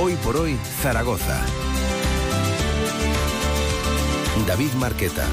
Hoy por hoy, Zaragoza. David Marqueta.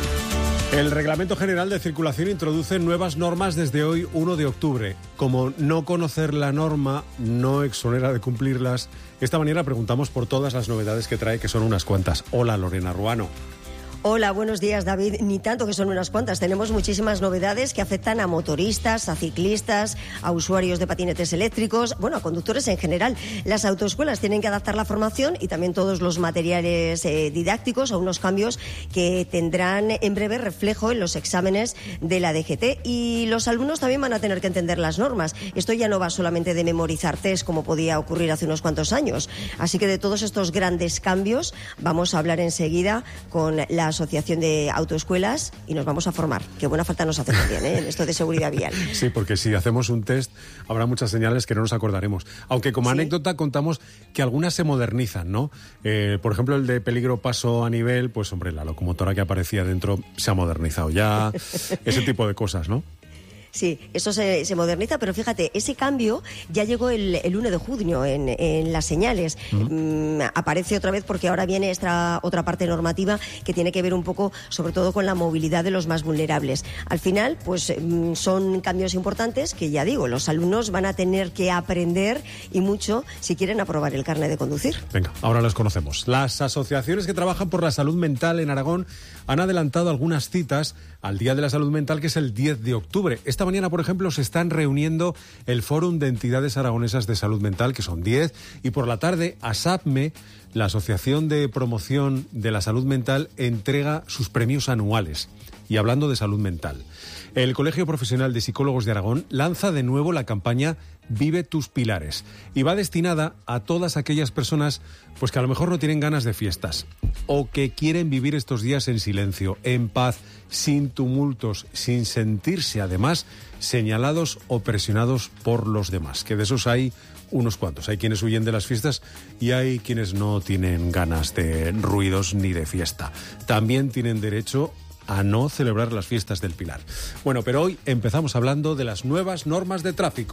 El Reglamento General de Circulación introduce nuevas normas desde hoy, 1 de octubre. Como no conocer la norma no exonera de cumplirlas, esta mañana preguntamos por todas las novedades que trae, que son unas cuantas. Hola, Lorena Ruano. Hola, buenos días, David. Ni tanto, que son unas cuantas. Tenemos muchísimas novedades que afectan a motoristas, a ciclistas, a usuarios de patinetes eléctricos, bueno, a conductores en general. Las autoescuelas tienen que adaptar la formación y también todos los materiales didácticos a unos cambios que tendrán en breve reflejo en los exámenes de la DGT. Y los alumnos también van a tener que entender las normas. Esto ya no va solamente de memorizar test, como podía ocurrir hace unos cuantos años. Así que de todos estos grandes cambios vamos a hablar enseguida con la Asociación de Autoescuelas y nos vamos a formar, que buena falta nos hace también, en esto de seguridad vial. Sí, porque si hacemos un test habrá muchas señales que no nos acordaremos. Aunque como anécdota contamos que algunas se modernizan, ¿no? Por ejemplo, el de peligro paso a nivel, pues hombre, la locomotora que aparecía dentro se ha modernizado ya, ese tipo de cosas, ¿no? Sí, eso se moderniza, pero fíjate, ese cambio ya llegó el 1 de junio en las señales. Aparece otra vez porque ahora viene esta otra parte normativa que tiene que ver un poco, sobre todo, con la movilidad de los más vulnerables. Al final, pues son cambios importantes que, ya digo, los alumnos van a tener que aprender y mucho si quieren aprobar el carnet de conducir. Venga, ahora los conocemos. Las asociaciones que trabajan por la salud mental en Aragón han adelantado algunas citas al Día de la Salud Mental, que es el 10 de octubre. Esta mañana, por ejemplo, se están reuniendo el Fórum de Entidades Aragonesas de Salud Mental, que son 10, y por la tarde, ASAPME, la Asociación de Promoción de la Salud Mental, entrega sus premios anuales. Y hablando de salud mental, el Colegio Profesional de Psicólogos de Aragón lanza de nuevo la campaña Vive tus pilares y va destinada a todas aquellas personas pues que a lo mejor no tienen ganas de fiestas o que quieren vivir estos días en silencio, en paz, sin tumultos, sin sentirse además señalados o presionados por los demás, que de esos hay unos cuantos. Hay quienes huyen de las fiestas y hay quienes no tienen ganas de ruidos ni de fiesta. También tienen derecho a no celebrar las fiestas del Pilar. Bueno, pero hoy empezamos hablando de las nuevas normas de tráfico.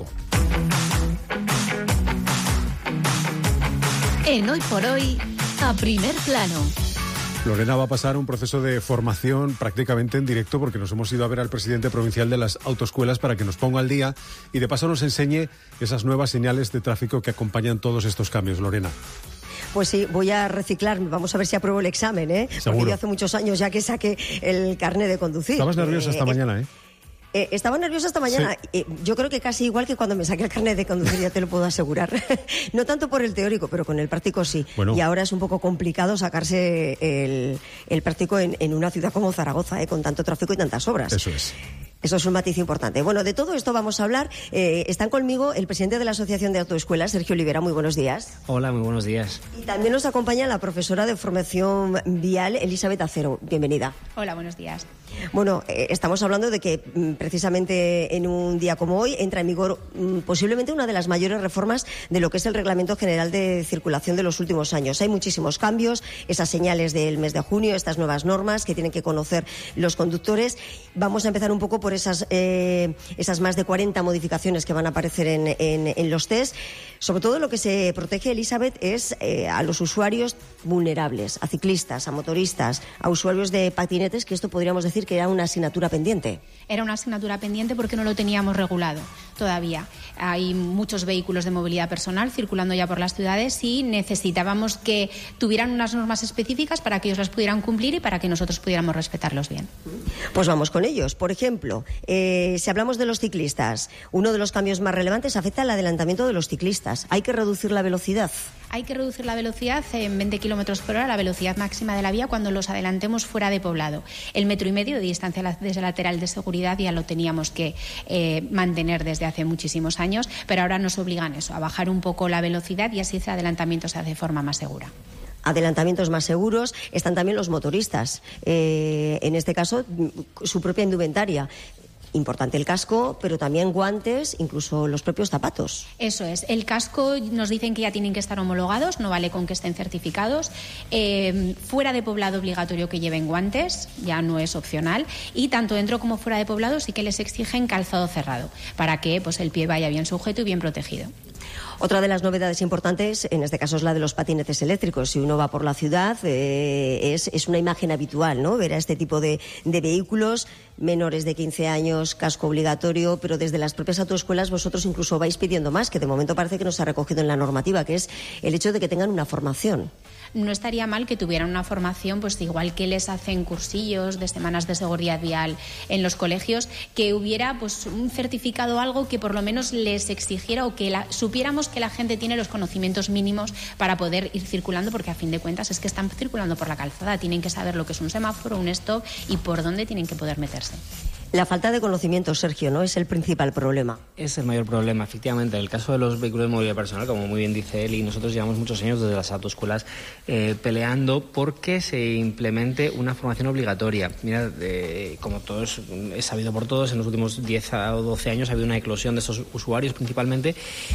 En Hoy por Hoy, a primer plano. Lorena va a pasar un proceso de formación prácticamente en directo porque nos hemos ido a ver al presidente provincial de las autoescuelas para que nos ponga al día y de paso nos enseñe esas nuevas señales de tráfico que acompañan todos estos cambios. Lorena. Pues sí, voy a reciclarme. Vamos a ver si apruebo el examen, Seguro. Porque yo hace muchos años ya que saqué el carnet de conducir. Estabas nerviosa esta mañana, Estaba nerviosa esta mañana. Sí. Yo creo que casi igual que cuando me saqué el carnet de conducir, ya te lo puedo asegurar. No tanto por el teórico, pero con el práctico sí. Bueno. Y ahora es un poco complicado sacarse el práctico en una ciudad como Zaragoza, con tanto tráfico y tantas obras. Eso es. Eso es un matiz importante. Bueno, de todo esto vamos a hablar. Están conmigo el presidente de la Asociación de Autoescuelas, Sergio Olivera. Muy buenos días. Hola, muy buenos días. Y también nos acompaña la profesora de formación vial, Elizabeth Acero. Bienvenida. Hola, buenos días. Bueno, estamos hablando de que precisamente en un día como hoy entra en vigor posiblemente una de las mayores reformas de lo que es el Reglamento General de Circulación de los últimos años. Hay muchísimos cambios, esas señales del mes de junio, estas nuevas normas que tienen que conocer los conductores. Vamos a empezar un poco por esas más de 40 modificaciones que van a aparecer en los test. Sobre todo lo que se protege, Elizabeth, es a los usuarios vulnerables, a ciclistas, a motoristas, a usuarios de patinetes, que esto podríamos decir que era una asignatura pendiente. Era una asignatura pendiente porque no lo teníamos regulado todavía. Hay muchos vehículos de movilidad personal circulando ya por las ciudades y necesitábamos que tuvieran unas normas específicas para que ellos las pudieran cumplir y para que nosotros pudiéramos respetarlos bien. Pues vamos con ellos. Por ejemplo, si hablamos de los ciclistas, uno de los cambios más relevantes afecta al adelantamiento de los ciclistas. Hay que reducir la velocidad. Hay que reducir la velocidad en 20 kilómetros por hora, la velocidad máxima de la vía, cuando los adelantemos fuera de poblado. El 1,5 metros de distancia desde lateral de seguridad ya lo teníamos que mantener desde hace muchísimos años, pero ahora nos obligan a bajar un poco la velocidad y así ese adelantamiento se hace de forma más segura. Adelantamientos más seguros. Están también los motoristas. En este caso, su propia indumentaria. Importante el casco, pero también guantes, incluso los propios zapatos. Eso es. El casco nos dicen que ya tienen que estar homologados, no vale con que estén certificados. Fuera de poblado obligatorio que lleven guantes, ya no es opcional. Y tanto dentro como fuera de poblado sí que les exigen calzado cerrado, para que pues, el pie vaya bien sujeto y bien protegido. Otra de las novedades importantes, en este caso, es la de los patinetes eléctricos. Si uno va por la ciudad, es una imagen habitual, ¿no? Ver a este tipo de vehículos, menores de 15 años, casco obligatorio, pero desde las propias autoescuelas vosotros incluso vais pidiendo más, que de momento parece que no se ha recogido en la normativa, que es el hecho de que tengan una formación. No estaría mal que tuvieran una formación, pues igual que les hacen cursillos de semanas de seguridad vial en los colegios, que hubiera pues un certificado, algo que por lo menos les exigiera, o que supiéramos que la gente tiene los conocimientos mínimos para poder ir circulando, porque a fin de cuentas es que están circulando por la calzada, tienen que saber lo que es un semáforo, un stop y por dónde tienen que poder meterse. La falta de conocimiento, Sergio, ¿no? Es el principal problema. Es el mayor problema, efectivamente. En el caso de los vehículos de movilidad personal, como muy bien dice él, y nosotros llevamos muchos años desde las autoescuelas peleando porque se implemente una formación obligatoria. Mira, como todos es sabido por todos, en los últimos 10 o 12 años ha habido una eclosión de estos usuarios principalmente,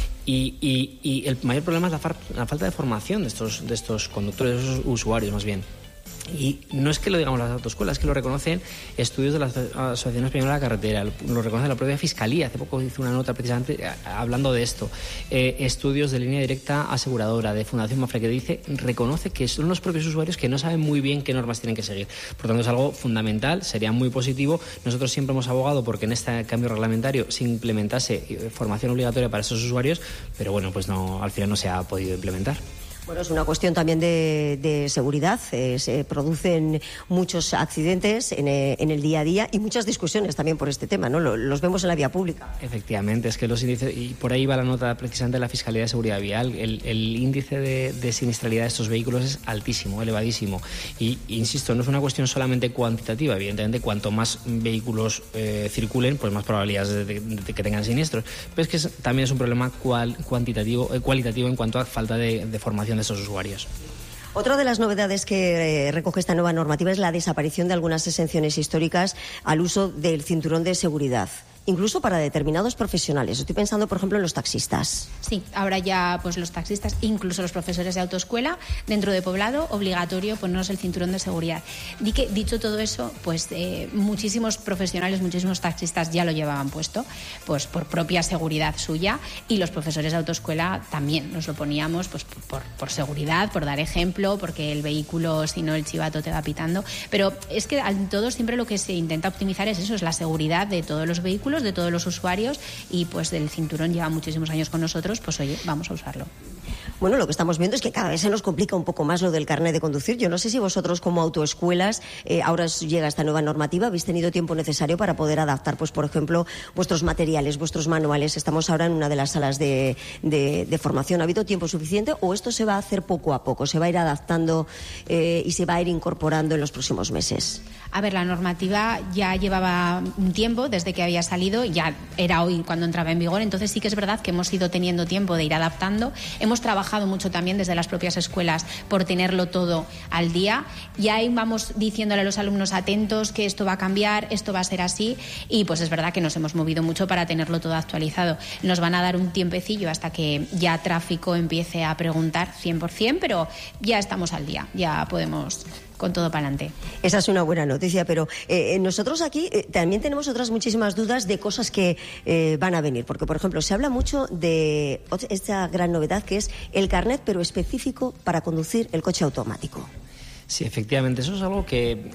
y el mayor problema es la falta de formación de estos conductores, de esos usuarios más bien. Y no es que lo digamos las autoescuelas, es que lo reconocen estudios de la Asociación Española de la Carretera, lo reconoce la propia Fiscalía. Hace poco hizo una nota precisamente hablando de esto. Estudios de Línea Directa Aseguradora, de Fundación Mafre, que reconoce que son los propios usuarios que no saben muy bien qué normas tienen que seguir. Por tanto, es algo fundamental, sería muy positivo. Nosotros siempre hemos abogado porque en este cambio reglamentario se implementase formación obligatoria para esos usuarios, pero bueno, pues no, al final no se ha podido implementar. Bueno, es una cuestión también de seguridad. Se producen muchos accidentes en el día a día y muchas discusiones también por este tema, ¿no? Los vemos en la vía pública. Efectivamente, es que los índices, y por ahí va la nota precisamente de la Fiscalía de Seguridad Vial, el índice de siniestralidad de estos vehículos es altísimo, elevadísimo. Y, insisto, no es una cuestión solamente cuantitativa. Evidentemente, cuanto más vehículos circulen, pues más probabilidades de que tengan siniestros. Pero es que también es un problema cualitativo en cuanto a falta de formación de esos usuarios. Otra de las novedades que recoge esta nueva normativa es la desaparición de algunas exenciones históricas al uso del cinturón de seguridad, incluso para determinados profesionales. Estoy pensando, por ejemplo, en los taxistas. Sí, ahora ya pues los taxistas, incluso los profesores de autoescuela, dentro de poblado, obligatorio ponernos el cinturón de seguridad. Dicho todo eso, pues muchísimos profesionales, muchísimos taxistas ya lo llevaban puesto, pues por propia seguridad suya, y los profesores de autoescuela también nos lo poníamos pues por seguridad, por dar ejemplo, porque el vehículo, si no, el chivato te va pitando. Pero es que en todo siempre lo que se intenta optimizar es eso, es la seguridad de todos los vehículos, de todos los usuarios, y pues del cinturón lleva muchísimos años con nosotros, pues oye, vamos a usarlo. Bueno, lo que estamos viendo es que cada vez se nos complica un poco más lo del carnet de conducir. Yo no sé si vosotros como autoescuelas, ahora os llega esta nueva normativa, habéis tenido tiempo necesario para poder adaptar, pues por ejemplo, vuestros materiales, vuestros manuales. Estamos ahora en una de las salas de formación. ¿Ha habido tiempo suficiente o esto se va a hacer poco a poco? ¿Se va a ir adaptando y se va a ir incorporando en los próximos meses? A ver, la normativa ya llevaba un tiempo desde que había salido, ya era hoy cuando entraba en vigor, entonces sí que es verdad que hemos ido teniendo tiempo de ir adaptando. Hemos trabajado mucho también desde las propias escuelas por tenerlo todo al día, y ahí vamos diciéndole a los alumnos atentos que esto va a cambiar, esto va a ser así, y pues es verdad que nos hemos movido mucho para tenerlo todo actualizado. Nos van a dar un tiempecillo hasta que ya tráfico empiece a preguntar 100%, pero ya estamos al día, ya podemos con todo para adelante. Esa es una buena noticia, pero nosotros aquí también tenemos otras muchísimas dudas de cosas que van a venir, porque por ejemplo se habla mucho de esta gran novedad que es el carnet, pero específico para conducir el coche automático. Sí, efectivamente, eso es algo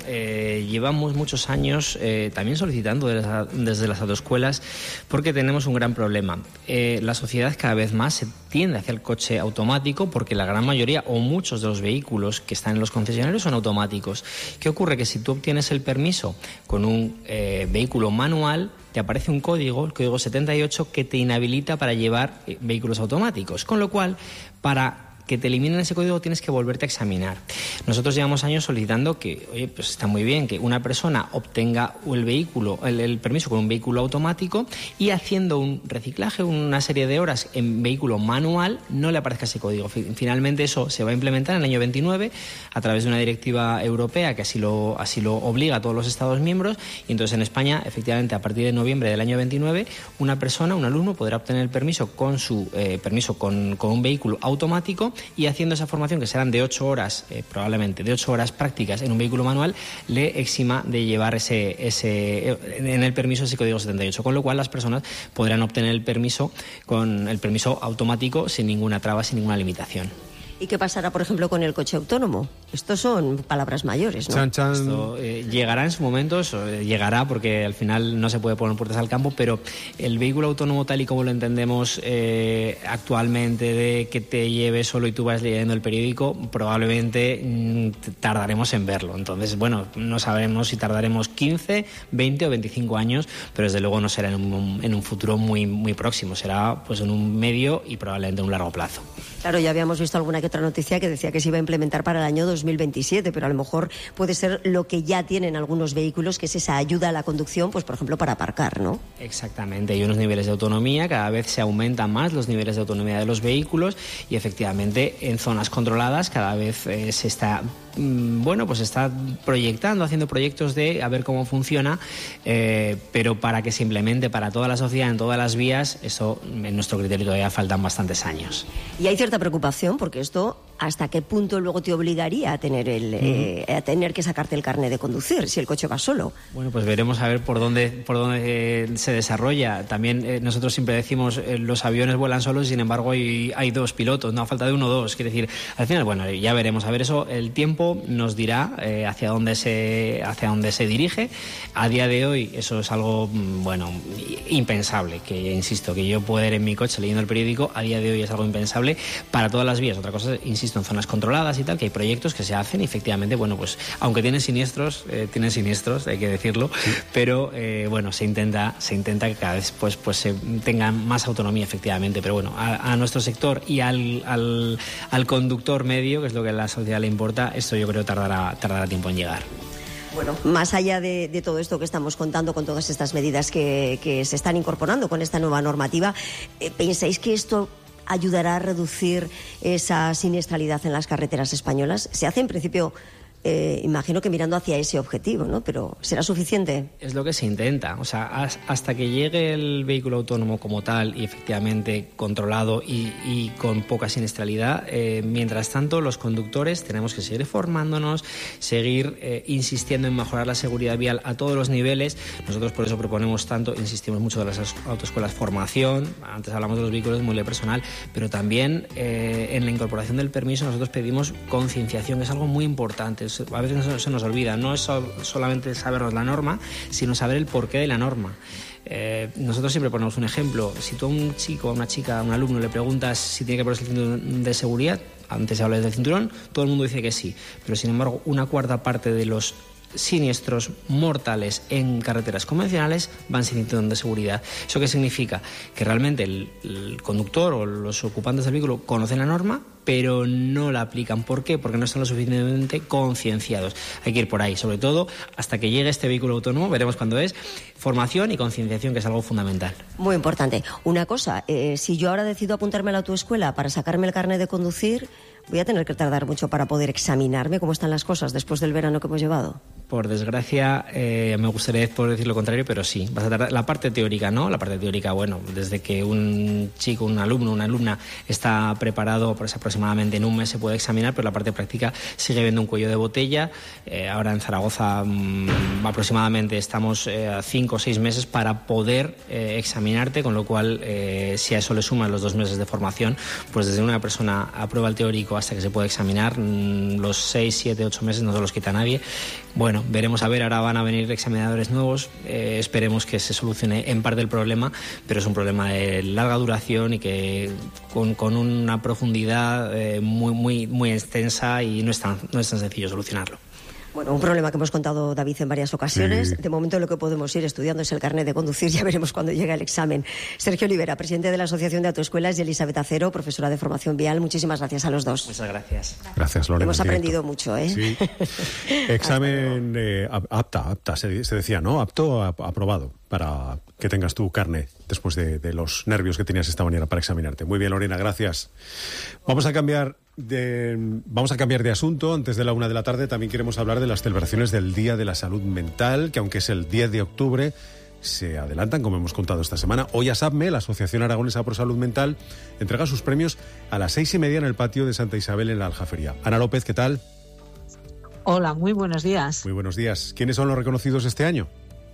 que llevamos muchos años también solicitando desde las autoescuelas, porque tenemos un gran problema. La sociedad cada vez más se tiende hacia el coche automático porque la gran mayoría o muchos de los vehículos que están en los concesionarios son automáticos. ¿Qué ocurre? Que si tú obtienes el permiso con un vehículo manual, te aparece un código, el código 78, que te inhabilita para llevar vehículos automáticos, con lo cual, para que te eliminen ese código tienes que volverte a examinar. Nosotros llevamos años solicitando que, oye, pues está muy bien que una persona obtenga el vehículo, el permiso con un vehículo automático, y haciendo un reciclaje, una serie de horas en vehículo manual, no le aparezca ese código. Finalmente eso se va a implementar en el año 29 a través de una directiva europea que así lo obliga a todos los Estados miembros, y entonces en España, efectivamente, a partir de noviembre del año 29, una persona, un alumno, podrá obtener el permiso con su con un vehículo automático, y haciendo esa formación, que serán de 8 horas, probablemente de 8 horas prácticas en un vehículo manual, le exima de llevar en el permiso ese código 78, con lo cual las personas podrán obtener el permiso con el permiso automático sin ninguna traba, sin ninguna limitación. ¿Y qué pasará, por ejemplo, con el coche autónomo? Estos son palabras mayores, ¿no? Chan, chan. Esto llegará en su momento, llegará porque al final no se puede poner puertas al campo, pero el vehículo autónomo tal y como lo entendemos actualmente, de que te lleve solo y tú vas leyendo el periódico, probablemente tardaremos en verlo. Entonces, bueno, no sabemos si tardaremos 15, 20 o 25 años, pero desde luego no será en un futuro muy, muy próximo, será pues en un medio y probablemente en un largo plazo. Claro, ya habíamos visto alguna que otra noticia que decía que se iba a implementar para el año 2027, pero a lo mejor puede ser lo que ya tienen algunos vehículos, que es esa ayuda a la conducción, pues por ejemplo para aparcar, ¿no? Exactamente, hay unos niveles de autonomía, cada vez se aumentan más los niveles de autonomía de los vehículos y efectivamente en zonas controladas cada vez se está pues está proyectando, haciendo proyectos de a ver cómo funciona, pero para que se implemente para toda la sociedad en todas las vías, eso en nuestro criterio todavía faltan bastantes años. Y hay cierta preocupación porque esto, ¿hasta qué punto luego te obligaría a tener a tener que sacarte el carnet de conducir si el coche va solo? Bueno, pues veremos a ver por dónde se desarrolla. También nosotros siempre decimos los aviones vuelan solos y sin embargo hay 2 pilotos, no, a falta de 1 o 2. Quiere decir, al final, bueno, ya veremos. A ver, eso el tiempo nos dirá hacia dónde se dirige. A día de hoy eso es algo, impensable, que insisto, que yo pueda ir en mi coche leyendo el periódico, a día de hoy es algo impensable para todas las vías. Otra cosa, insisto, en zonas controladas y tal, que hay proyectos que se hacen y efectivamente, pues aunque tienen siniestros, hay que decirlo, sí. Pero se intenta que cada vez pues se tenga más autonomía efectivamente, pero bueno, a nuestro sector y al conductor medio, que es lo que a la sociedad le importa, esto yo creo tardará tiempo en llegar. Bueno, más allá de todo esto que estamos contando, con todas estas medidas que se están incorporando con esta nueva normativa, ¿pensáis que esto ayudará a reducir esa siniestralidad en las carreteras españolas? Se hace en principio, imagino que mirando hacia ese objetivo, ¿no? Pero ¿será suficiente? Es lo que se intenta. O sea, hasta que llegue el vehículo autónomo como tal y efectivamente controlado y con poca siniestralidad, mientras tanto los conductores tenemos que seguir formándonos, seguir insistiendo en mejorar la seguridad vial a todos los niveles. Nosotros por eso insistimos mucho de las autoescuelas, formación. Antes hablamos de los vehículos de movilidad personal, pero también en la incorporación del permiso nosotros pedimos concienciación, que es algo muy importante. A veces se nos olvida, no es solamente sabernos la norma, sino saber el porqué de la norma. Nosotros siempre ponemos un ejemplo. Si tú a un chico, a una chica, a un alumno le preguntas si tiene que ponerse el cinturón de seguridad, antes se habla del cinturón, todo el mundo dice que sí, pero sin embargo una cuarta parte de los siniestros mortales en carreteras convencionales van sin cinturón de seguridad. ¿Eso qué significa? Que realmente el conductor o los ocupantes del vehículo conocen la norma, pero no la aplican. ¿Por qué? Porque no están lo suficientemente concienciados. Hay que ir por ahí, sobre todo hasta que llegue este vehículo autónomo, veremos cuándo es, formación y concienciación, que es algo fundamental. Muy importante. Una cosa, si yo ahora decido apuntarme a la autoescuela para sacarme el carnet de conducir, voy a tener que tardar mucho para poder examinarme cómo están las cosas después del verano que hemos llevado. Por desgracia, me gustaría poder decir lo contrario, pero sí, vas a tardar. La parte teórica, ¿no? La parte teórica, desde que un chico, un alumno, una alumna está preparado, pues aproximadamente en un mes se puede examinar, pero la parte práctica sigue habiendo un cuello de botella. Ahora en Zaragoza aproximadamente estamos a 5 o 6 meses para poder examinarte, con lo cual, si a eso le suman los 2 meses de formación, pues desde una persona aprueba el teórico hasta que se puede examinar, los 6, 7, 8 meses no se los quita nadie. Bueno, veremos a ver, ahora van a venir examinadores nuevos, esperemos que se solucione en parte el problema, pero es un problema de larga duración y que con una profundidad muy extensa y no es tan sencillo solucionarlo. Bueno, un problema que hemos contado, David, en varias ocasiones. Sí. De momento lo que podemos ir estudiando es el carnet de conducir, ya veremos cuando llegue el examen. Sergio Olivera, presidente de la Asociación de Autoescuelas, y Elizabeth Acero, profesora de formación vial. Muchísimas gracias a los dos. Muchas gracias. Gracias, Lorena. Hemos aprendido mucho, ¿eh? Sí. Examen apta, se decía, ¿no? Apto, aprobado, para que tengas tu carnet después de los nervios que tenías esta mañana para examinarte. Muy bien, Lorena, gracias. Vamos a cambiar de asunto. Antes de la 1:00 p.m. también queremos hablar de las celebraciones del Día de la Salud Mental, que aunque es el 10 de octubre, se adelantan, como hemos contado esta semana. Hoy ASAPME, la Asociación Aragonesa por Salud Mental, entrega sus premios a las 6:30 en el patio de Santa Isabel en la Aljafería. Ana López, ¿qué tal? Hola, muy buenos días. Muy buenos días. ¿Quiénes son los reconocidos este año?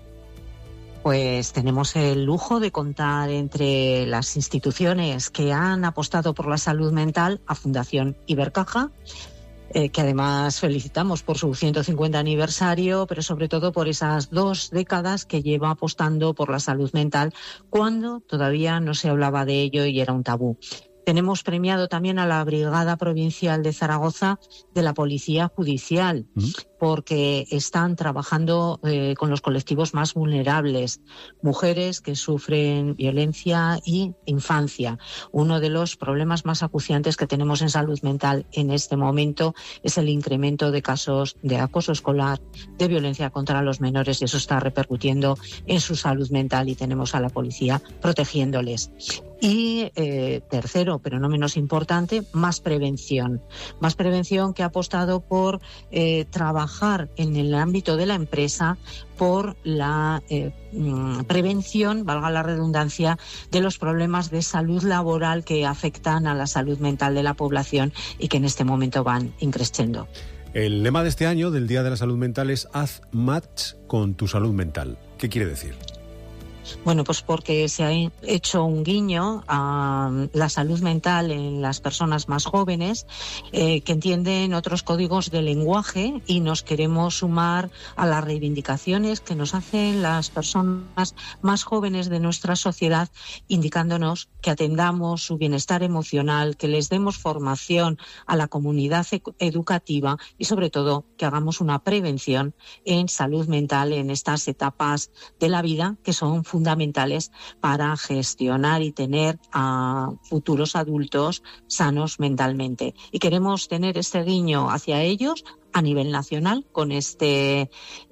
Pues tenemos el lujo de contar entre las instituciones que han apostado por la salud mental a Fundación Ibercaja, que además felicitamos por su 150 aniversario, pero sobre todo por esas 2 décadas que lleva apostando por la salud mental cuando todavía no se hablaba de ello y era un tabú. Tenemos premiado también a la Brigada Provincial de Zaragoza de la Policía Judicial, porque están trabajando con los colectivos más vulnerables, mujeres que sufren violencia y infancia. Uno de los problemas más acuciantes que tenemos en salud mental en este momento es el incremento de casos de acoso escolar, de violencia contra los menores, y eso está repercutiendo en su salud mental y tenemos a la policía protegiéndoles. Y tercero, pero no menos importante, más prevención. Más prevención que ha apostado por trabajar en el ámbito de la empresa por la prevención, valga la redundancia, de los problemas de salud laboral que afectan a la salud mental de la población y que en este momento van increciendo. El lema de este año, del Día de la Salud Mental, es Haz match con tu salud mental. ¿Qué quiere decir? Bueno, pues porque se ha hecho un guiño a la salud mental en las personas más jóvenes que entienden otros códigos de lenguaje, y nos queremos sumar a las reivindicaciones que nos hacen las personas más jóvenes de nuestra sociedad, indicándonos que atendamos su bienestar emocional, que les demos formación a la comunidad educativa y sobre todo que hagamos una prevención en salud mental en estas etapas de la vida que son fundamentales para gestionar y tener a futuros adultos sanos mentalmente. Y queremos tener este guiño hacia ellos a nivel nacional con este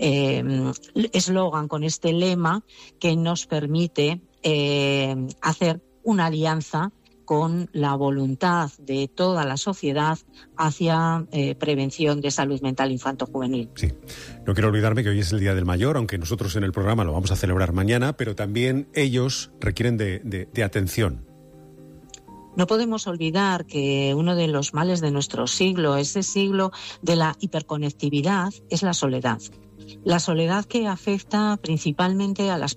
eslogan, con este lema que nos permite hacer una alianza con la voluntad de toda la sociedad hacia prevención de salud mental infanto-juvenil. Sí, no quiero olvidarme que hoy es el Día del Mayor, aunque nosotros en el programa lo vamos a celebrar mañana, pero también ellos requieren de atención. No podemos olvidar que uno de los males de nuestro siglo, ese siglo de la hiperconectividad, es la soledad. La soledad que afecta principalmente a las